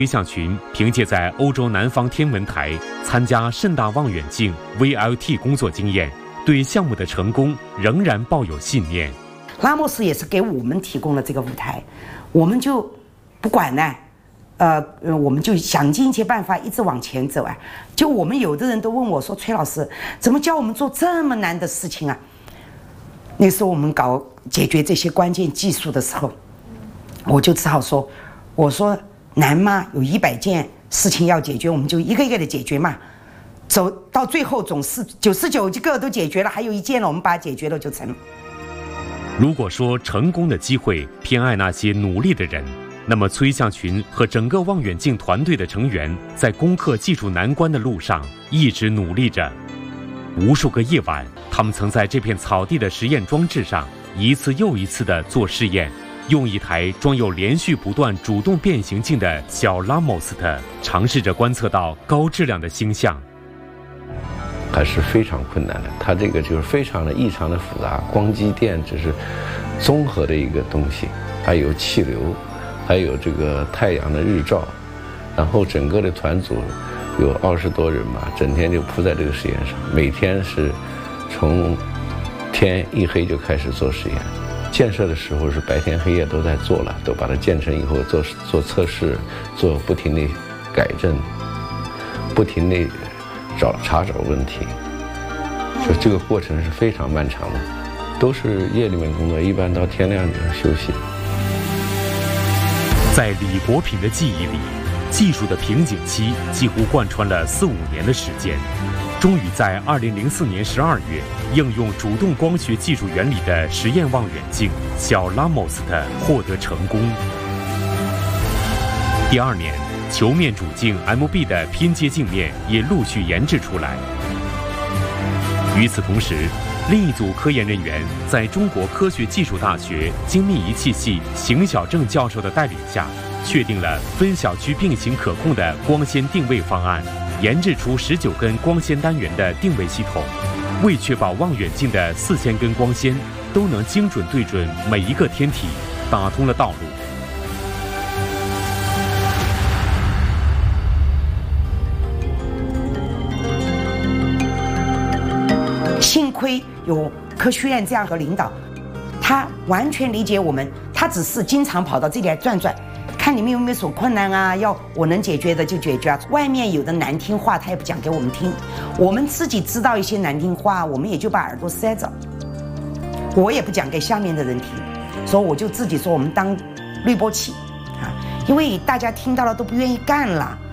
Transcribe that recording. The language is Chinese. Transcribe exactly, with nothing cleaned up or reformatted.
崔向群凭借在欧洲南方天文台参加盛大望远镜 V L T 工作经验，对项目的成功仍然抱有信念。 拉莫斯也是给我们提供了这个舞台，我们就不管呢，呃，我们就想尽一切办法一直往前走啊。就我们有的人都问我说：“崔老师，怎么教我们做这么难的事情啊？”那时候我们搞解决这些关键技术的时候，我就只好说：“我说。”难吗？有一百件事情要解决，我们就一个一个的解决嘛。走到最后总是九十九个都解决了，还有一件了，我们把它解决了就成了。 如果说成功的机会偏爱那些努力的人，那么崔向群和整个望远镜团队的成员在攻克技术难关的路上一直努力着。无数个夜晚，他们曾在这片草地的实验装置上一次又一次地做试验。用一台装有连续不断主动变形镜的小拉莫斯特，尝试着观测到高质量的星象， 还是非常困难的。它这个就是非常的异常的复杂，光机电只是综合的一个东西，还有气流，还有这个太阳的日照，然后整个的团组有二十多人吧，整天就扑在这个实验上，每天是从天一黑就开始做实验。建设的时候是白天黑夜都在做了，都把它建成以后做做测试，做不停的改正，不停的找查找问题，就这个过程是非常漫长的，都是夜里面工作，一般到天亮就休息。 在李国品的记忆里，技术的瓶颈期几乎贯穿了四五年的时间。终于在二零零四年十二月，应用主动光学技术原理的实验望远镜小拉莫斯特获得成功。第二年，球面主镜 M B 的拼接镜面也陆续研制出来。与此同时，另一组科研人员在中国科学技术大学精密仪器系邢小正教授的带领下，确定了分小区并行可控的光纤定位方案。研制出十九根光纤单元的定位系统，为确保望远镜的四千根光纤都能精准对准每一个天体，打通了道路。 幸亏有科学院这样的领导，他完全理解我们，他只是经常跑到这里来转转。看你们有没有什么困难啊？要我能解决的就解决啊。外面有的难听话，他也不讲给我们听。我们自己知道一些难听话，我们也就把耳朵塞着。我也不讲给下面的人听，所以我就自己说我们当滤波器啊，因为大家听到了都不愿意干了。